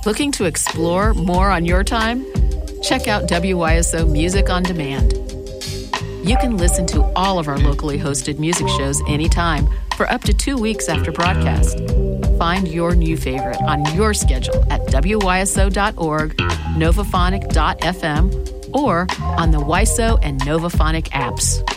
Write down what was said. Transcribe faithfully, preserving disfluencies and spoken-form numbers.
Looking to explore more on your time? Check out W Y S O Music on Demand. You can listen to all of our locally hosted music shows anytime for up to two weeks after broadcast. Find your new favorite on your schedule at W Y S O dot org, novaphonic dot f m, or on the W Y S O and Novaphonic apps.